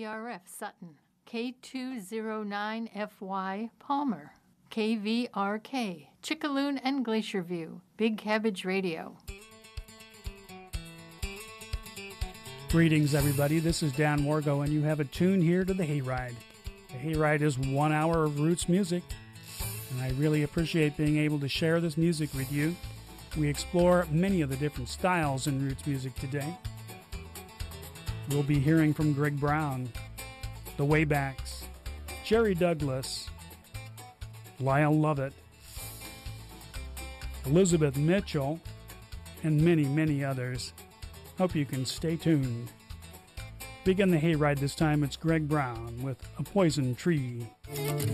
KVRF Sutton, K209FY Palmer, KVRK Chickaloon and Glacier View, Big Cabbage Radio. Greetings, everybody. This is Dan Wargo, and you have a tune here to the Hayride. The Hayride is 1 hour of roots music, and I really appreciate being able to share this music with you. We explore many of the different styles in roots music today. We'll be hearing from Greg Brown, the Waybacks, Jerry Douglas, Lyle Lovett, Elizabeth Mitchell, and many, many others. Hope you can stay tuned. Begin the Hayride this time, it's Greg Brown with A Poison Tree.